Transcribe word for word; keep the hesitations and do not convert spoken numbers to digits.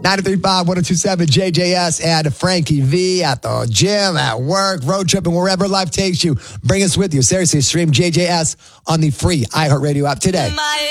ninety-three point five, one oh two point seven, J J S, and Frankie V at the gym, at work, road trip, and wherever life takes you. Bring us with you. Seriously, stream J J S on the free iHeartRadio app today.